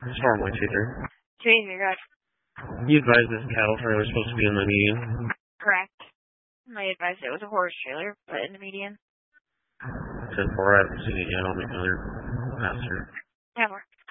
Storm White Teacher. Change your gut. You advised this cattle trailer was supposed to be in the median. Correct. I advised it was a horse trailer, but in the median. It said 4 out of the city. I don't make another pastor. Yeah, more.